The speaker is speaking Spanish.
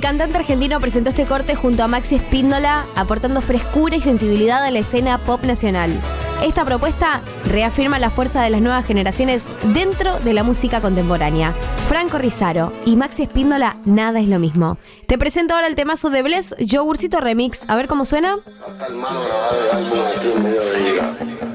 cantante argentino presentó este corte junto a Maxi Espíndola, aportando frescura y sensibilidad a la escena pop nacional. Esta propuesta reafirma la fuerza de las nuevas generaciones dentro de la música contemporánea. Franco Rizaro y Maxi Espíndola, nada es lo mismo. Te presento ahora el temazo de Bless, Yogurcito Remix. A ver cómo suena. Hasta el mano grabado de álbum aquí en medio de gira.